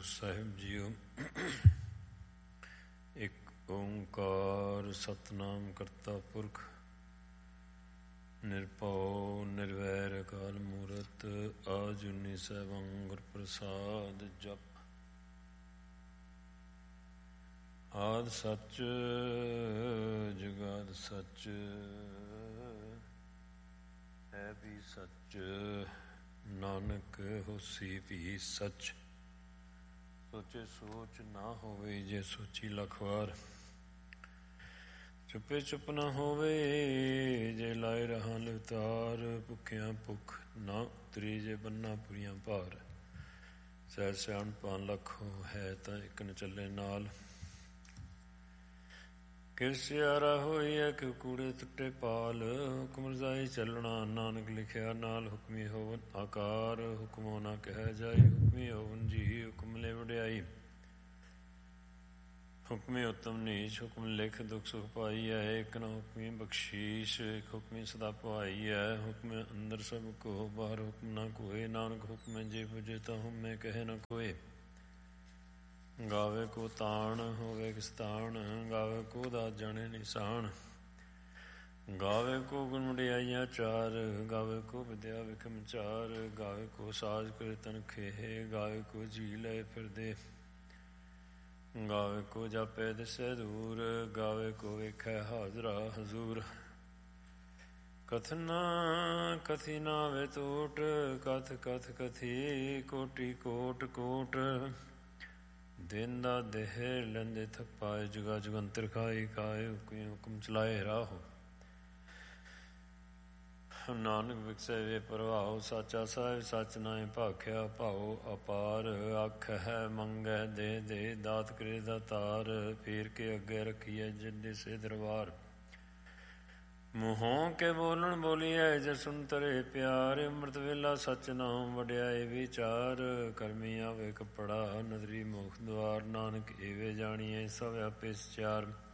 ਸਾਹਿਬ JIO. ਇੱਕ ਓਂਕਾਰ ਸਤਿਨਾਮ ਕਰਤਾ ਪੁਰਖ ਨਿਰਭਉ ਨਿਰਵੈਰ ਅਕਾਲ ਮੂਰਤ ਆਜੂਨੀ ਸੈਭੰ ਗੁਰ ਪ੍ਰਸਾਦ ਜਪ। ਆਦਿ ਸੱਚ ਜੁਗਾਦਿ ਸੱਚ ਹੈ ਵੀ ਸੱਚ ਨਾਨਕ ਹੋਸੀ ਵੀ ਸੱਚ। ਸੋਚੇ ਸੋਚ ਨਾ ਹੋਵੇ ਜੇ ਸੋਚੀ ਲੱਖ ਵਾਰ। ਚੁੱਪੇ ਚੁੱਪ ਨਾ ਹੋਵੇ ਜੇ ਲਾਏ ਰਹਾਂ ਲਿਵਤਾਰ। ਭੁੱਖਿਆਂ ਭੁੱਖ ਨਾ ਉਤਰੀ ਜੇ ਬੰਨਾ ਪੁਰੀਆਂ ਭਾਰ। ਸਹਿ ਸਿਆਣਪਾਂ ਲੱਖ ਹੈ ਤਾਂ ਇੱਕ ਨ ਚੱਲੇ ਨਾਲ। ਕਿਰਸਿਆਰਾ ਹੋਈ ਹੈ ਕਿ ਕੂੜੇ ਟੁੱਟੇ ਪਾਲ। ਹੁਕਮ ਰਜ਼ਾਈ ਚੱਲਣਾ ਨਾਨਕ ਲਿਖਿਆ ਨਾਲ। ਹੁਕਮੀ ਹੋਵਨ ਆਕਾਰ ਹੁਕਮੋ ਨਾ ਕਹਿ ਜਾਈ। ਹੁਕਮੀ ਹੋਵਨ ਜੀ ਹੁਕਮ ਲੈ ਵਡਿਆਈ। ਹੁਕਮੀ ਉੱਤਮ ਨੀਚ ਹੁਕਮ ਲਿਖ ਦੁੱਖ ਸੁਖ ਪਾਈ ਹੈ। ਇੱਕ ਨਾ ਹੁਕਮੀ ਬਖਸ਼ੀਸ਼ ਇੱਕ ਹੁਕਮੀ ਸਦਾ ਪਵਾਈ ਹੈ। ਹੁਕਮ ਅੰਦਰ ਸਭ ਕੋ ਬਾਹਰ ਹੁਕਮ ਨਾ ਕੋਏ। ਨਾਨਕ ਹੁਕਮ ਜੇ ਪੁਜੇ ਤਾਂ ਹੁਮੇ ਕਹੇ ਨਾ ਕੋਏ। ਗਾਵੇ ਕੋ ਤਾਣ ਹੋਵੇ ਕਿਸ ਤਾਣ। ਗਾਵੇ ਕੋ ਦਾਤ ਜਾਣੇ ਨਿਸ਼ਾਨ। ਗਾਵੇ ਕੋ ਗੁਣ ਵਡਿਆਈਆਂ ਚਾਰ। ਗਾਵੇ ਕੋ ਵਿਦਿਆ ਵਿਖਮ ਚਾਰ। ਗਾਵੇ ਕੋ ਸਾਜ ਕਰੇ ਤਨ ਖੇਹ। ਗਾਵੇ ਕੋ ਜੀ ਲਏ ਫਿਰਦੇ। ਗਾਵੇ ਕੋ ਜਾਪੇ ਦਿਸੈ ਦੂਰ। ਗਾਵੇ ਕੋ ਵੇਖੈ ਹਾਜ਼ਰਾ ਹਜ਼ੂਰ। ਕਥਨਾ ਕਥੀ ਨਾ ਵੇ ਤੋਟ। ਕਥ ਕਥ ਕਥੀ ਕੋਟੀ ਕੋਟ ਕੋਟ। ਦਿਨ ਦਾ ਦੇਹ ਲੈਂਦੇ ਥਕ ਪਾਏ। ਜੁਗਾ ਜੁਗੰਤਰ ਖਾਈ ਖਾਏ। ਹੁਕਮੀ ਹੁਕਮ ਚਲਾਏ ਰਾਹੋ। ਨਾਨਕ ਵਿਕਸੈ ਵੇ ਪ੍ਰਭਾਉ। ਸਾਚਾ ਸਾਹਿਬ ਸੱਚ ਨਾਇ ਭਾਖਿਆ। ਭਾਉ ਅਪਾਰ ਆਖੈ ਹੈ ਮੰਗੈ ਦੇ ਦੇ। ਦਾਤ ਕਰੇ ਦਾਤਾਰ। ਫੇਰ ਕੇ ਅੱਗੇ ਰੱਖੀਐ ਜਿਦੇ ਸੇ ਦਰਬਾਰ। ਮੂੰਹੋਂ ਕੇ ਬੋਲਣ ਬੋਲੀਐ ਜੇ ਸੁਣ ਤਰੇ ਪਿਆਰ। ਅੰਮ੍ਰਿਤ ਵੇਲਾ ਸੱਚ ਨਾਮ ਵਡਿਆਏ ਵਿਚਾਰ। ਕਰਮੀ ਆਵੇ ਕੱਪੜਾ ਨਦਰੀ ਮੁਖ ਦੁਆਰ। ਨਾਨਕ ਏਵੇ ਜਾਣੀਐ ਸਭ ਆਪੇ ਸਚਿਆਰ।